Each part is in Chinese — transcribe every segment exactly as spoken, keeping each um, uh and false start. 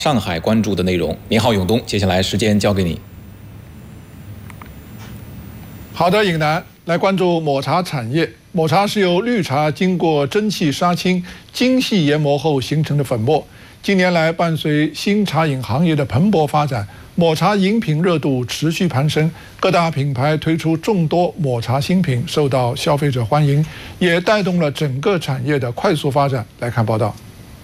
上海关注的内容。你好，永东，接下来时间交给你。 好的，尹楠，来关注抹茶产业。抹茶是由绿茶经过蒸汽杀青、精细研磨后形成的粉末。近年来，伴随新茶饮行业的蓬勃发展，抹茶饮品热度持续攀升，各大品牌推出众多抹茶新品，受到消费者欢迎，也带动了整个产业的快速发展。来看报道。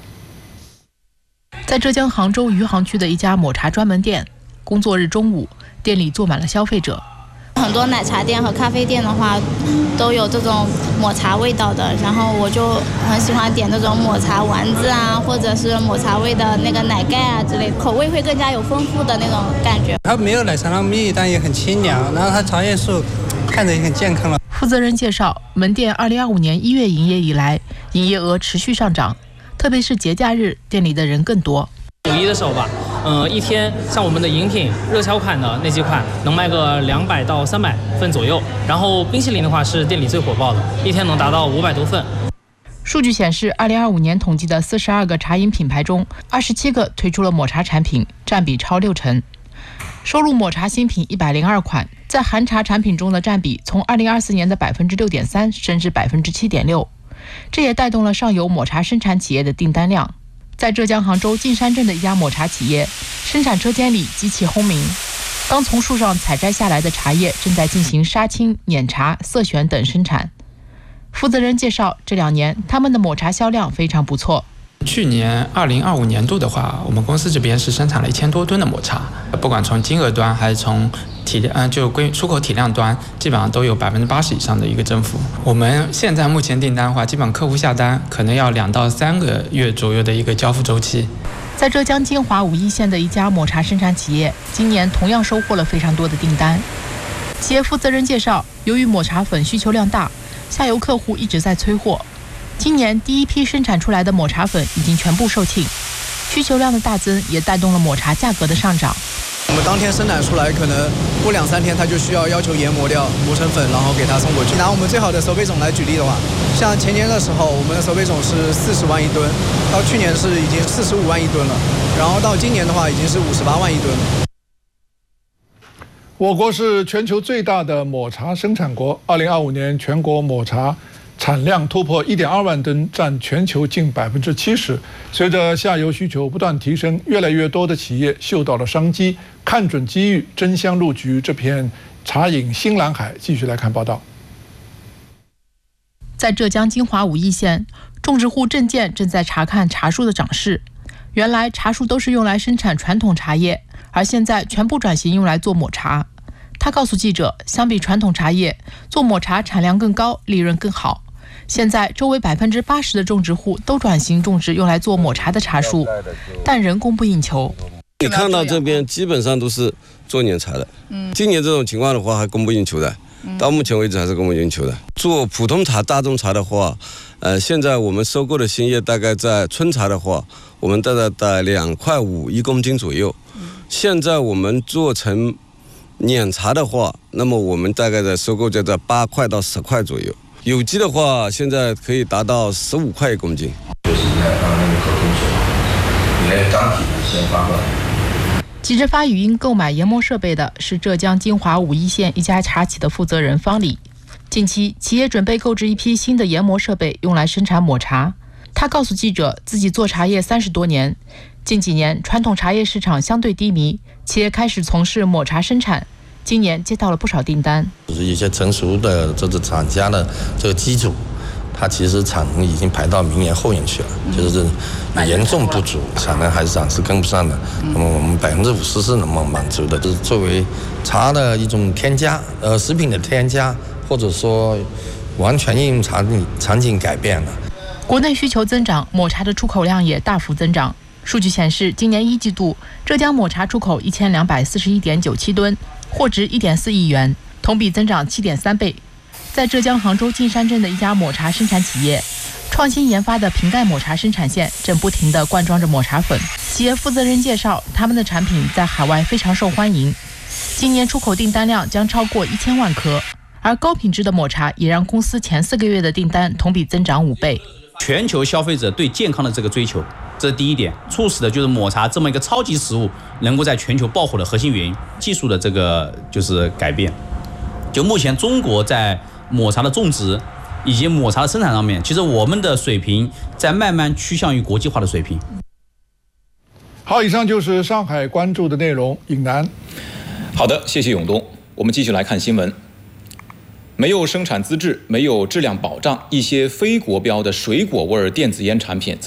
在浙江杭州余杭区的一家抹茶专门店，工作日中午，店里坐满了消费者。 很多奶茶店和咖啡店的话，都有这种抹茶味道的，然后我就很喜欢点那种抹茶丸子啊，或者是抹茶味的那个奶盖啊之类的，口味会更加有丰富的那种感觉。 它没有奶茶那么密，但也很清凉，然后它茶叶树看着也很健康了。 负责人介绍，门店二零二五年一月营业以来，营业额持续上涨，特别是节假日，店里的人更多。 五一的时候吧，嗯、呃，一天像我们的饮品热销款的那几款，能卖个两百到三百份左右。然后冰淇淋的话是店里最火爆的，一天能达到五百多份。 数据显示，二零二五年统计的四十二个茶饮品牌中，二十七个推出了抹茶产品，占比超六成。收录抹茶新品一百零二款，在含茶产品中的占比从二零二四年的百分之六点三升至百分之七点六，这也带动了上游抹茶生产企业的订单量。在浙江杭州径山镇的一家抹茶企业，生产车间里机器轰鸣，刚从树上采摘下来的茶叶正在进行杀青、碾茶、色选等生产。负责人介绍，这两年他们的抹茶销量非常不错。 去年二零二五年度的话，我们公司这边是生产了一千多吨的抹茶，不管从金额端还是从体量，嗯，就归出口体量端，基本上都有百分之八十以上的一个增幅。我们现在目前订单的话，基本上客户下单可能要两到三个月左右的一个交付周期。 在浙江金华武义县的一家抹茶生产企业，今年同样收获了非常多的订单。企业负责人介绍，由于抹茶粉需求量大，下游客户一直在催货。今年第一批生产出来的抹茶粉已经全部售罄，需求量的大增也带动了抹茶价格的上涨。 我们当天生产出来，可能过两三天它就需要要求研磨掉，磨成粉，然后给它送过去。拿我们最好的熟胚种来举例的话，像前年的时候，我们的熟胚种是四十万一吨，到去年是已经四十五万一吨了，然后到今年的话已经是五十八万一吨了。 我国是全球最大的抹茶生产国，二零二五年全国抹茶产量突破一点二万吨，占全球近百分之七十。随着下游需求不断提升，越来越多的企业嗅到了商机，看准机遇，争相入局这片茶饮新蓝海。继续来看报道。 在浙江金华武义县，种植户郑建正在查看茶树的长势。原来茶树都是用来生产传统茶叶，而现在全部转型用来做抹茶。他告诉记者，相比传统茶叶，做抹茶产量更高，利润更好。现在周围百分之八十的种植户都转型种植用来做抹茶的茶树，但仍供不应求。 你看到这边基本上都是做碾茶的，今年这种情况的话还供不应求的，到目前为止还是供不应求的。做普通茶、大众茶的话，呃，现在我们收购的新叶大概在春茶的话，我们大概在两块五一公斤左右。现在我们做成碾茶的话，那么我们大概在收购价在八块到十块左右。有机的话，现在可以达到十五块一公斤。 就是你来当那个合同手，你那个钢体呢先发过来。 急着发语音购买研磨设备的是浙江金华武义县一家茶企的负责人方礼。近期，企业准备购置一批新的研磨设备，用来生产抹茶。他告诉记者，自己做茶叶三十多年，近几年传统茶叶市场相对低迷，企业开始从事抹茶生产。今年接到了不少订单， 就是一些成熟的这个厂家的这个基础，它其实产能已经排到明年后年去了，就是严重不足，产能还是暂时跟不上的。那么我们百分之五十是能满足的，就是作为茶的一种添加，呃，食品的添加，或者说完全应用场景场景改变了。 国内需求增长，抹茶的出口量也大幅增长。数据显示，今年一季度，浙江抹茶出口一千两百四十一点九七吨，货值一点四亿元，同比增长七点三倍。在浙江杭州径山镇的一家抹茶生产企业，创新研发的瓶盖抹茶生产线正不停地灌装着抹茶粉。企业负责人介绍，他们的产品在海外非常受欢迎，今年出口订单量将超过一千万颗，而高品质的抹茶也让公司前四个月的订单同比增长五倍。 全球消费者对健康的这个追求这是第一点，促使的就是抹茶这么一个超级食物能够在全球爆火的核心原因。技术的这个就是改变，就目前中国在抹茶的种植以及抹茶的生产上面，其实我们的水平在慢慢趋向于国际化的水平。 好，以上就是上海关注的内容。尹楠， 好的，谢谢永东。我们继续来看新闻。没有生产资质，没有质量保障，一些非国标的水果味电子烟产品在